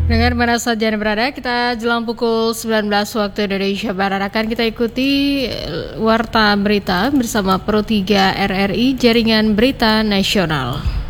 Dengan mana saja yang berada, kita jelang pukul 19 waktu Indonesia Barat akan kita ikuti Warta Berita bersama Pro 3 RRI Jaringan Berita Nasional.